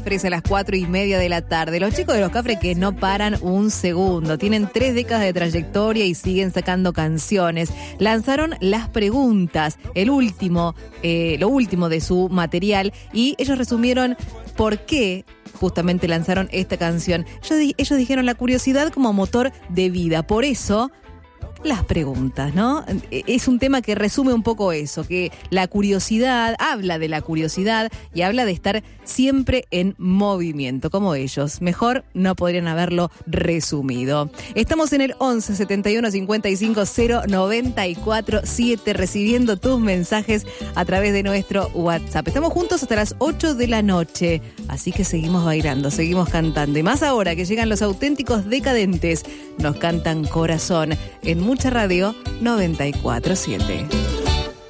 Cafres a las 4:30 de la tarde. Los chicos de Los Cafres que no paran un segundo. Tienen 3 décadas de trayectoria y siguen sacando canciones. Lanzaron Las Preguntas, lo último de su material, y ellos resumieron por qué justamente lanzaron esta canción. Ellos dijeron la curiosidad como motor de vida. Por eso, las preguntas, ¿no? Es un tema que resume un poco eso, que la curiosidad, habla de la curiosidad y habla de estar siempre en movimiento, como ellos. Mejor no podrían haberlo resumido. Estamos en el 11 71 55 094 7 recibiendo tus mensajes a través de nuestro WhatsApp. Estamos juntos hasta las 8 de la noche, así que seguimos bailando, seguimos cantando. Y más ahora que llegan los auténticos decadentes, nos cantan Corazón en Mucha Radio 94.7.